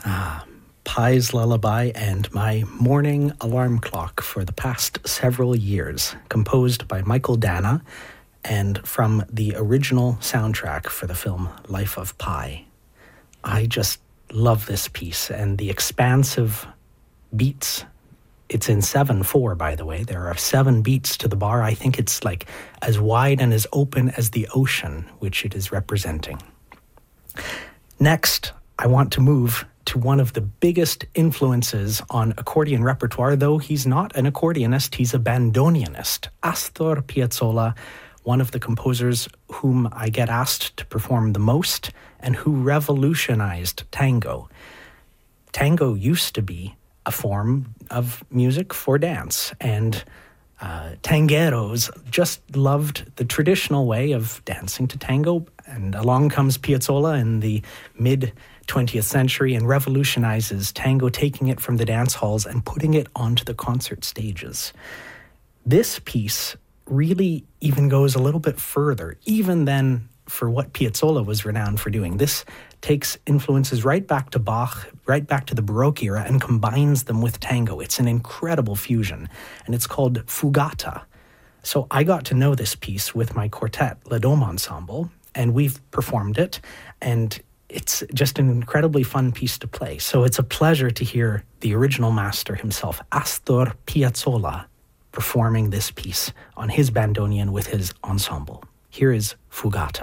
Pie's Lullaby and my morning alarm clock for the past several years, composed by Michael Dana and from the original soundtrack for the film Life of Pi. I just love this piece and the expansive beats. It's in 7/4, by the way. There are 7 beats to the bar. I think it's like as wide and as open as the ocean, which it is representing. Next, I want to move to one of the biggest influences on accordion repertoire, though he's not an accordionist, he's a bandoneonist. Astor Piazzolla, one of the composers whom I get asked to perform the most and who revolutionized tango. Tango used to be a form of music for dance, and tangueros just loved the traditional way of dancing to tango, and along comes Piazzolla in the mid-20th century and revolutionizes tango, taking it from the dance halls and putting it onto the concert stages. This piece really even goes a little bit further, even than for what Piazzolla was renowned for doing. This takes influences right back to Bach, right back to the Baroque era, and combines them with tango. It's an incredible fusion, and it's called Fugata. So I got to know this piece with my quartet, Le Dome Ensemble, and we've performed it, and it's just an incredibly fun piece to play. So it's a pleasure to hear the original master himself, Astor Piazzolla, performing this piece on his bandoneon with his ensemble. Here is Fugata.